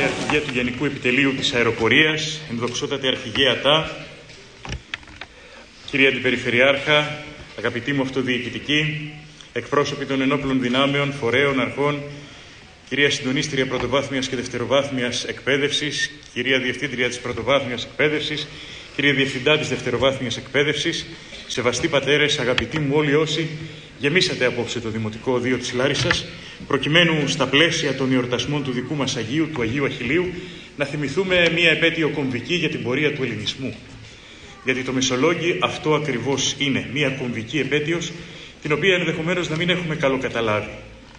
Αρχηγέ του Γενικού Επιτελείου της Αεροπορίας, ενδοξότατη Αρχηγέ ΑΤΑ, κύριε Αντιπεριφερειάρχα, αγαπητοί μου αυτοδιοικητικοί, εκπρόσωποι των ενόπλων δυνάμεων, φορέων, αρχών, κυρία Συντονίστρια Πρωτοβάθμιας και Δευτεροβάθμιας Εκπαίδευσης, κυρία Διευθύντρια της Πρωτοβάθμιας Εκπαίδευσης, κύριε Διευθυντά της Δευτεροβάθμιας Εκπαίδευσης, σεβαστοί πατέρες, αγαπητοί μου όλοι όσοι γεμίσατε απόψε το Δημοτικό Οδείο της Λάρισσας, προκειμένου στα πλαίσια των εορτασμών του δικού μας Αγίου, του Αγίου Αχιλλείου, να θυμηθούμε μία επέτειο κομβική για την πορεία του ελληνισμού. Γιατί το Μεσολόγγι αυτό ακριβώς είναι, μία κομβική επέτειος, την οποία ενδεχομένως να μην έχουμε καλοκαταλάβει.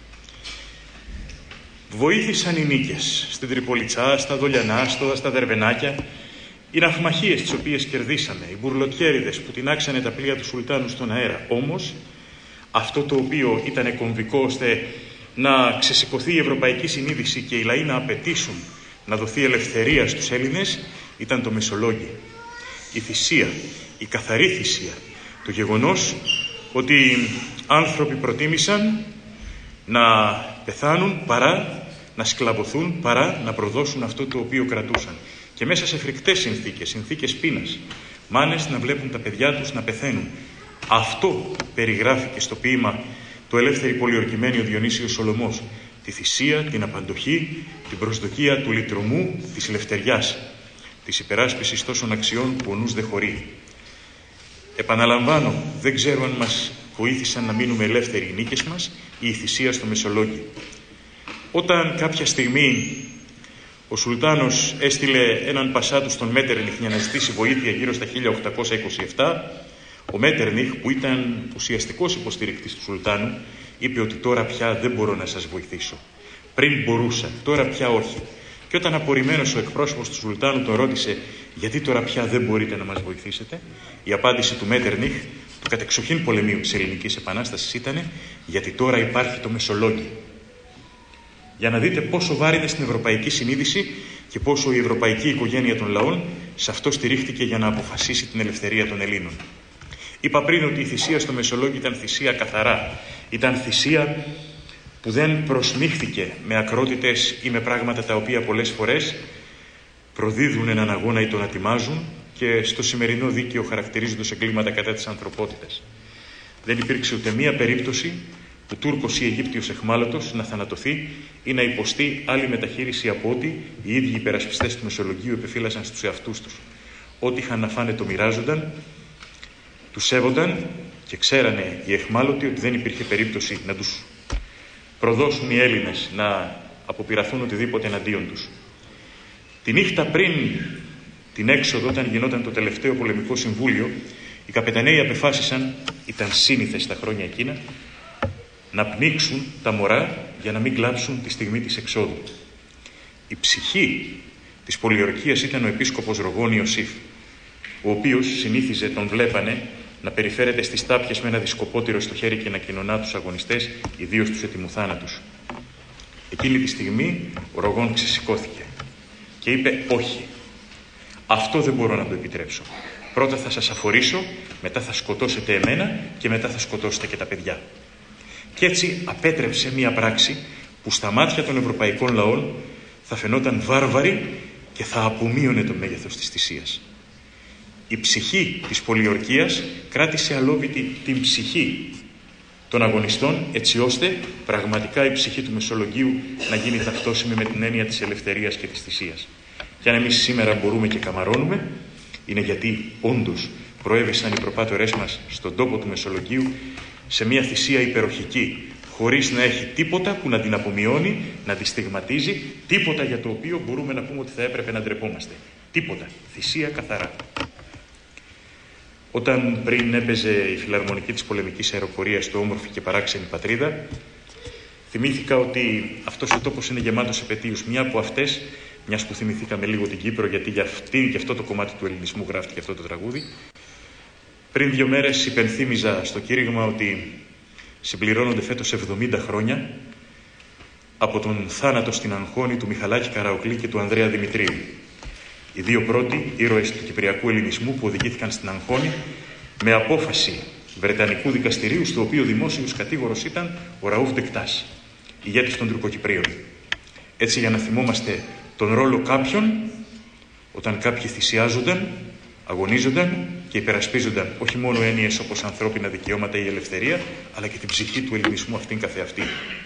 Βοήθησαν οι νίκες στην Τριπολιτσά, στα Δολιανά, στα Δερβενάκια, οι ναυμαχίες τις οποίες κερδίσαμε, οι μπουρλοκέριδες που τεινάξανε τα πλοία του Σουλτάνου στον αέρα. Όμως, αυτό το οποίο ήταν κομβικό ώστε να ξεσηκωθεί η ευρωπαϊκή συνείδηση και οι λαοί να απαιτήσουν να δοθεί ελευθερία στους Έλληνες, ήταν το Μεσολόγγι. Η θυσία, η καθαρή θυσία, το γεγονός ότι άνθρωποι προτίμησαν να πεθάνουν παρά να σκλαβωθούν, παρά να προδώσουν αυτό το οποίο κρατούσαν. Και μέσα σε φρικτές συνθήκες, συνθήκες πείνας, μάνες να βλέπουν τα παιδιά τους να πεθαίνουν. Αυτό περιγράφει και στο ποίημα το «Ελεύθερη πολιορκημένη» ο Διονύσιος Σολωμός. Τη θυσία, την απαντοχή, την προσδοκία του λυτρωμού, της ελευθεριάς, της υπεράσπισης τόσων αξιών που ο νους δεν χωρεί. Επαναλαμβάνω, δεν ξέρω αν μας βοήθησαν να μείνουμε ελεύθεροι οι νίκες μας ή η θυσία στο Μεσολόγγι. Όταν κάποια στιγμή ο Σουλτάνος έστειλε έναν πασά του στον Μέτερνιχ για να ζητήσει βοήθεια γύρω στα 1827, ο Μέτερνιχ, που ήταν ουσιαστικός υποστηρικτής του Σουλτάνου, είπε ότι τώρα πια δεν μπορώ να σας βοηθήσω. Πριν μπορούσα, τώρα πια όχι. Και όταν απορριμμένος ο εκπρόσωπος του Σουλτάνου τον ρώτησε γιατί τώρα πια δεν μπορείτε να μας βοηθήσετε, η απάντηση του Μέτερνιχ, του κατεξοχήν πολεμίου της Ελληνικής Επανάστασης, ήταν γιατί τώρα υπάρχει το Μεσολόγγι. Για να δείτε πόσο βάρινε στην ευρωπαϊκή συνείδηση και πόσο η ευρωπαϊκή οικογένεια των λαών σε αυτό στηρίχτηκε για να αποφασίσει την ελευθερία των Ελλήνων. Είπα πριν ότι η θυσία στο Μεσολόγγι ήταν θυσία καθαρά. Ήταν θυσία που δεν προσμίχθηκε με ακρότητες ή με πράγματα τα οποία πολλές φορές προδίδουν έναν αγώνα ή τον ατιμάζουν και στο σημερινό δίκαιο χαρακτηρίζονται ως εγκλήματα κατά της ανθρωπότητας. Δεν υπήρξε ούτε μία περίπτωση που Τούρκος ή Αιγύπτιος εχμάλωτος να θανατωθεί ή να υποστεί άλλη μεταχείριση από ό,τι οι ίδιοι υπερασπιστές του Μεσολογγίου επιφύλασαν στους εαυτούς τους. Ό,τι είχαν να φάνε το μοιράζονταν, τους σέβονταν και ξέρανε οι εχμάλωτοι ότι δεν υπήρχε περίπτωση να τους προδώσουν οι Έλληνες να αποπειραθούν οτιδήποτε εναντίον τους. Τη νύχτα πριν την έξοδο, όταν γινόταν το τελευταίο πολεμικό συμβούλιο, οι καπεταναίοι απεφάσισαν, ήταν σύνηθες τα χρόνια εκείνα, να πνίξουν τα μωρά για να μην κλάψουν τη στιγμή της εξόδου. Η ψυχή της πολιορκίας ήταν ο επίσκοπος Ρογών Ιωσήφ, ο οποίος συνήθιζε, τον βλέπανε, να περιφέρεται στις τάπιες με ένα δισκοπότηρο στο χέρι και να κοινωνά τους αγωνιστές, ιδίως τους ετοιμού θάνατους. Εκείνη τη στιγμή ο Ρογών ξεσηκώθηκε και είπε όχι, αυτό δεν μπορώ να το επιτρέψω. Πρώτα θα σας αφορήσω, μετά θα σκοτώσετε εμένα και μετά θα σκοτώσετε και τα παιδιά. Και έτσι απέτρεψε μία πράξη που στα μάτια των ευρωπαϊκών λαών θα φαινόταν βάρβαρη και θα απομείωνε το μέγεθος της θυσίας. Η ψυχή της πολιορκίας κράτησε αλόβητη την ψυχή των αγωνιστών, έτσι ώστε πραγματικά η ψυχή του Μεσολογγίου να γίνει ταυτόσιμη με την έννοια της ελευθερίας και της θυσίας. Και αν εμείς σήμερα μπορούμε και καμαρώνουμε, είναι γιατί όντως προέβησαν οι προπάτορές μας στον τόπο του Μεσολογγίου σε μια θυσία υπεροχική, χωρίς να έχει τίποτα που να την απομειώνει, να τη στιγματίζει, τίποτα για το οποίο μπορούμε να πούμε ότι θα έπρεπε να ντρεπόμαστε. Τίποτα. Θυσία καθαρά. Όταν πριν έπαιζε η φιλαρμονική της πολεμικής αεροπορίας στο όμορφη και παράξενη πατρίδα, θυμήθηκα ότι αυτός ο τόπος είναι γεμάτος επετείους. Μια από αυτές, μιας που θυμηθήκαμε λίγο την Κύπρο, γιατί για αυτή και αυτό το κομμάτι του ελληνισμού γράφτηκε αυτό το τραγούδι, πριν 2 μέρες υπενθύμιζα στο κήρυγμα ότι συμπληρώνονται φέτος 70 χρόνια από τον θάνατο στην Αγχώνη του Μιχαλάκη Καραοκλή και του Ανδρέα Δημητρίου. Οι 2 πρώτοι ήρωες του κυπριακού ελληνισμού που οδηγήθηκαν στην Αγχώνη με απόφαση Βρετανικού δικαστηρίου, στο οποίο δημόσιος κατήγορος ήταν ο Ραούφ Ντεκτάς, ηγέτης των Τουρκοκυπρίων. Έτσι, για να θυμόμαστε τον ρόλο κάποιων όταν κάποιοι θυσιάζονταν, αγωνίζονταν και υπερασπίζονταν όχι μόνο έννοιες όπως ανθρώπινα δικαιώματα ή ελευθερία, αλλά και την ψυχή του ελληνισμού αυτήν καθεαυτή.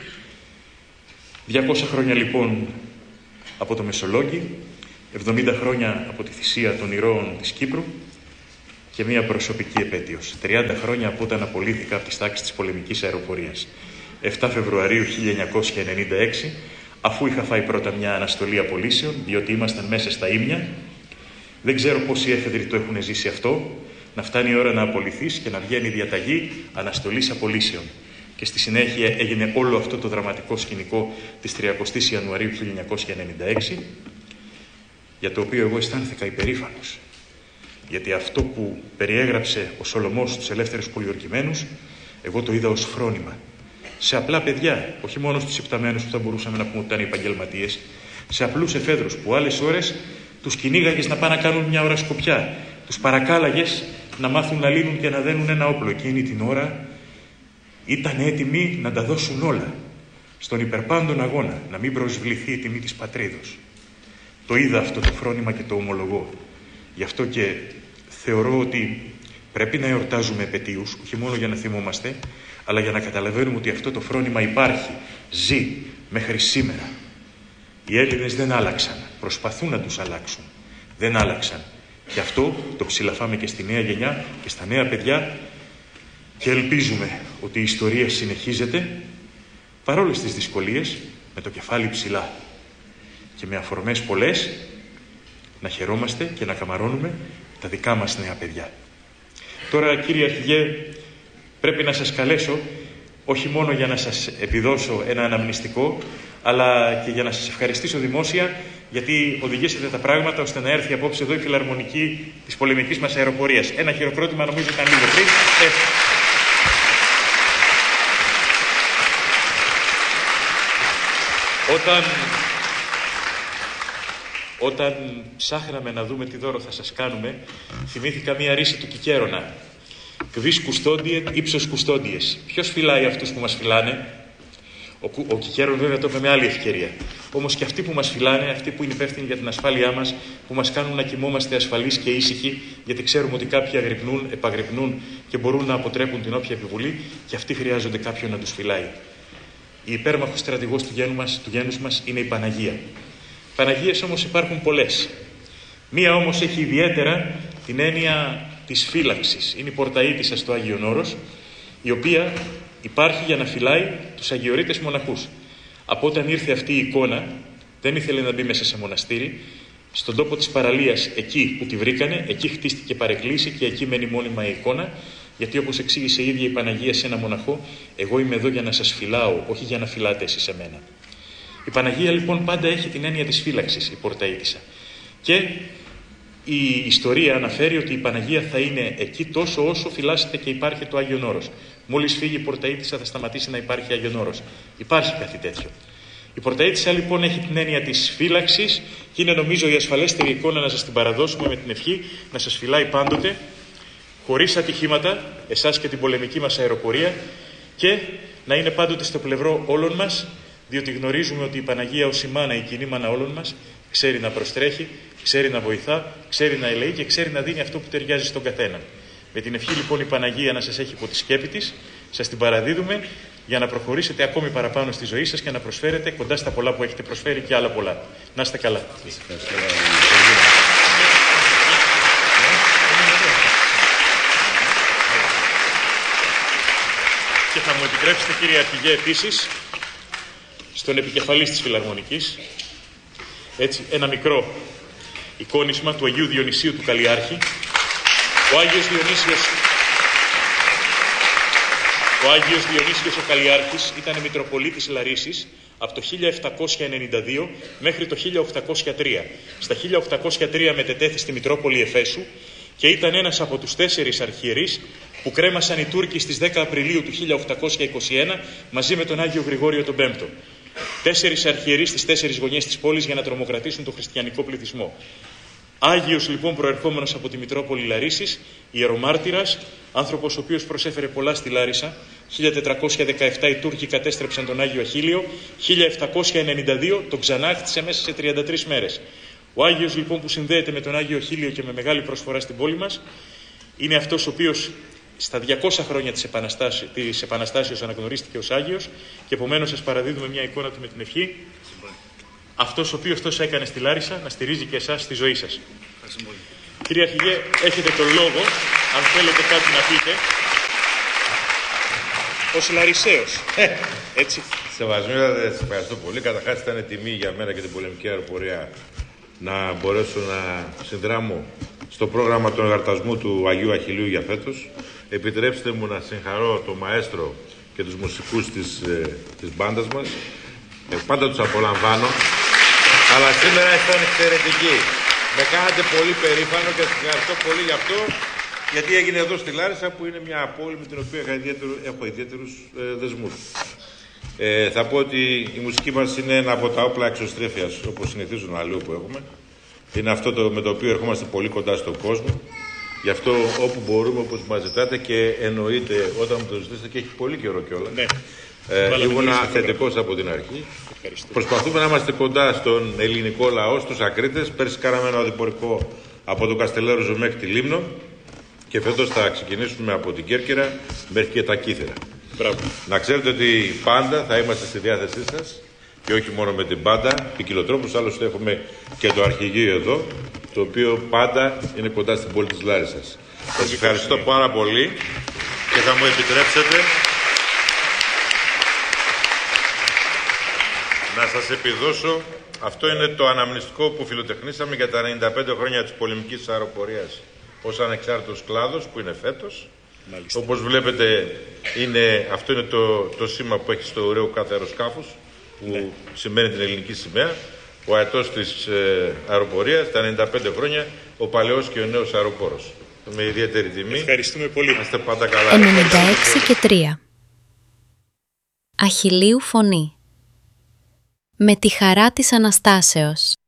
200 χρόνια λοιπόν από το Μεσολόγγι, 70 χρόνια από τη θυσία των ηρώων της Κύπρου και μία προσωπική επέτειος. 30 χρόνια από όταν απολύθηκα από τις τάξεις της πολεμικής αεροπορίας. 7 Φεβρουαρίου 1996, αφού είχα φάει πρώτα μια αναστολή απολύσεων, διότι ήμασταν μέσα στα ίμια. Δεν ξέρω πόσοι έφεδροι το έχουν ζήσει αυτό, να φτάνει η ώρα να απολυθείς και να βγαίνει διαταγή αναστολής απολύσεων. Και στη συνέχεια έγινε όλο αυτό το δραματικό σκηνικό της 30ης Ιανουαρίου 1996, για το οποίο εγώ αισθάνθηκα υπερήφανος. Γιατί αυτό που περιέγραψε ο Σολωμός στους ελεύθερους πολιορκημένους, εγώ το είδα ως φρόνημα. Σε απλά παιδιά, όχι μόνο στους υπταμένους που θα μπορούσαμε να πούμε ότι ήταν επαγγελματίες, σε απλούς εφέδρους που άλλες ώρες τους κυνήγαγες να πάνε να κάνουν μια ώρα σκοπιά, τους παρακάλαγες να μάθουν να λύνουν και να δένουν ένα όπλο. Εκείνη την ώρα ήταν έτοιμοι να τα δώσουν όλα στον υπερπάντων αγώνα, να μην προσβληθεί η τιμή της πατρίδος. Το είδα αυτό το φρόνημα και το ομολογώ. Γι' αυτό και θεωρώ ότι πρέπει να εορτάζουμε επετείους, όχι μόνο για να θυμόμαστε, αλλά για να καταλαβαίνουμε ότι αυτό το φρόνημα υπάρχει, ζει μέχρι σήμερα. Οι Έλληνες δεν άλλαξαν, προσπαθούν να τους αλλάξουν. Δεν άλλαξαν. Γι' αυτό το ψηλαφάμε και στη νέα γενιά και στα νέα παιδιά και ελπίζουμε ότι η ιστορία συνεχίζεται παρόλες τις δυσκολίες με το κεφάλι ψηλά και με αφορμές πολλές να χαιρόμαστε και να καμαρώνουμε τα δικά μας νέα παιδιά. Τώρα, κύριε Αρχηγέ, πρέπει να σας καλέσω όχι μόνο για να σας επιδώσω ένα αναμνηστικό, αλλά και για να σας ευχαριστήσω δημόσια, γιατί οδηγήσατε τα πράγματα ώστε να έρθει απόψε εδώ η φιλαρμονική της πολεμικής μας αεροπορίας. Ένα χειροκρότημα νομίζω ήταν λίγο πριν. Όταν ψάχναμε να δούμε τι δώρο θα σας κάνουμε, θυμήθηκα μία ρίση του Κικέρονα. Κβίς κουστόντιετ, ύψος κουστόντιες. Ποιος φυλάει αυτούς που μας φυλάνε? Ο Κικέρον βέβαια το είπε με άλλη ευκαιρία. Όμως και αυτοί που μας φυλάνε, αυτοί που είναι υπεύθυνοι για την ασφάλειά μας, που μας κάνουν να κοιμόμαστε ασφαλείς και ήσυχοι, γιατί ξέρουμε ότι κάποιοι αγρυπνούν, επαγρυπνούν και μπορούν να αποτρέπουν την όποια επιβολή, και αυτοί χρειάζονται κάποιον να τους φυλάει. Η υπέρμαχος στρατηγός του γένους μας είναι η Παναγία. Παναγίες όμως υπάρχουν πολλές. Μία όμως έχει ιδιαίτερα την έννοια της φύλαξης. Είναι η Πορταΐτισσα στο Άγιον Όρος, η οποία υπάρχει για να φυλάει τους αγιορείτες μοναχούς. Από όταν ήρθε αυτή η εικόνα, δεν ήθελε να μπει μέσα σε μοναστήρι. Στον τόπο της παραλίας, εκεί που τη βρήκανε, εκεί χτίστηκε παρεκκλήση και εκεί μένει μόνιμα η εικόνα, γιατί όπως εξήγησε η ίδια η Παναγία σε ένα μοναχό, εγώ είμαι εδώ για να σας φυλάω, όχι για να φυλάτε εσείς εμένα. Η Παναγία λοιπόν πάντα έχει την έννοια της φύλαξης, η Πορταΐτισσα. Και η ιστορία αναφέρει ότι η Παναγία θα είναι εκεί τόσο όσο φυλάσσεται και υπάρχει το Άγιον Όρος. Μόλις φύγει η Πορταΐτισσα θα σταματήσει να υπάρχει Άγιον Όρος. Υπάρχει κάτι τέτοιο. Η Πορταΐτισσα λοιπόν έχει την έννοια της φύλαξης και είναι νομίζω η ασφαλέστερη εικόνα να σας την παραδώσουμε με την ευχή να σας φυλάει πάντοτε, χωρίς ατυχήματα, εσάς και την πολεμική μας αεροπορία, και να είναι πάντοτε στο πλευρό όλων μας, διότι γνωρίζουμε ότι η Παναγία ως η μάνα, η κοινή μάνα όλων μας, ξέρει να προστρέχει, ξέρει να βοηθά, ξέρει να ελεεί και ξέρει να δίνει αυτό που ταιριάζει στον καθένα. Με την ευχή λοιπόν η Παναγία να σας έχει υπό τη σκέπη της, σας την παραδίδουμε για να προχωρήσετε ακόμη παραπάνω στη ζωή σας και να προσφέρετε κοντά στα πολλά που έχετε προσφέρει και άλλα πολλά. Να είστε καλά. Και θα μου επιτρέψετε, κύριε Αρχηγέ, επίσης, στον επικεφαλής της Φιλαρμονικής, έτσι, ένα μικρό εικόνισμα του Αγίου Διονυσίου του Καλλιάρχη. Ο Άγιος Διονύσιος ο Καλλιάρχης ήταν Μητροπολίτης Λαρίσης από το 1792 μέχρι το 1803. Στα 1803 μετετέθη στη Μητρόπολη Εφέσου και ήταν ένας από τους 4 αρχιερείς που κρέμασαν οι Τούρκοι στις 10 Απριλίου του 1821 μαζί με τον Άγιο Γρηγόριο τον Πέμπτο. 4 αρχιερείς στις 4 γωνιές της πόλης για να τρομοκρατήσουν τον χριστιανικό πληθυσμό. Άγιος λοιπόν προερχόμενος από τη Μητρόπολη Λαρίσης, ιερομάρτυρας, άνθρωπος ο οποίος προσέφερε πολλά στη Λάρισα, 1417 οι Τούρκοι κατέστρεψαν τον Άγιο Αχίλιο, 1792 τον ξανάχτισε μέσα σε 33 μέρες. Ο Άγιος λοιπόν που συνδέεται με τον Άγιο Αχίλιο και με μεγάλη προσφορά στην πόλη μας είναι αυτός ο οποίος στα 200 χρόνια της Επαναστάσεως αναγνωρίστηκε ως Άγιος και επομένως σας παραδίδουμε μια εικόνα του με την ευχή. Αυτός ο οποίος τόσο έκανε στη Λάρισα να στηρίζει και εσάς στη ζωή σας. Κύριε Αρχηγέ, έχετε τον λόγο, αν θέλετε κάτι να πείτε. Ως Λαρισαίος. Έτσι. Σεβασμιότατε, σας ευχαριστώ πολύ. Καταρχάς ήταν τιμή για μένα και την πολεμική αεροπορία να μπορέσω να συνδράμω στο πρόγραμμα του εορτασμού του Αγίου Αχιλίου για φέτος. Επιτρέψτε μου να συγχαρώ τον μαέστρο και τους μουσικούς της μπάντας μας. Πάντα τους απολαμβάνω. Αλλά σήμερα ήταν εξαιρετικοί. Με κάνατε πολύ περήφανο και σας ευχαριστώ πολύ γι' αυτό, γιατί έγινε εδώ στη Λάρισα, που είναι μια πόλη με την οποία έχω ιδιαίτερους δεσμούς. Θα πω ότι η μουσική μας είναι ένα από τα όπλα εξωστρέφειας, όπως συνηθίζουν να λέω, που έχουμε. Είναι αυτό με το οποίο ερχόμαστε πολύ κοντά στον κόσμο. Γι' αυτό όπου μπορούμε, όπως μας ζητάτε, και εννοείται όταν μου το ζητήσετε, και έχει πολύ καιρό κιόλας. Ναι. Ήμουνα θετικός από την αρχή. Ευχαριστώ. Προσπαθούμε να είμαστε κοντά στον ελληνικό λαό, στους Ακρίτες. Πέρσι κάναμε ένα οδηπορικό από τον Καστελέροζο μέχρι τη Λίμνο και φέτος θα ξεκινήσουμε από την Κέρκυρα μέχρι και τα Κύθερα. Μπράβο. Να ξέρετε ότι πάντα θα είμαστε στη διάθεσή σας και όχι μόνο με την μπάντα, ποικιλοτρόπους. Άλλωστε έχουμε και το αρχηγείο εδώ, το οποίο πάντα είναι κοντά στην πόλη της Λάρισσας. Σας ευχαριστώ πάρα πολύ και θα μου επιτρέψετε να σας επιδώσω. Αυτό είναι το αναμνηστικό που φιλοτεχνήσαμε για τα 95 χρόνια της πολεμικής αεροπορίας ως ανεξάρτητος κλάδος, που είναι φέτος. Μάλιστα. Όπως βλέπετε, αυτό είναι το σήμα που έχει στο ωραίο κάθε αεροσκάφους, που σημαίνει την ελληνική σημαία. Ο αετός της αεροπορίας, τα 95 χρόνια, ο παλαιός και ο νέος αεροπόρος. Με ιδιαίτερη τιμή. Ευχαριστούμε πολύ. Είστε πάντα καλά. 96 και 3. Αχιλλείου φωνή. Με τη χαρά της Αναστάσεως.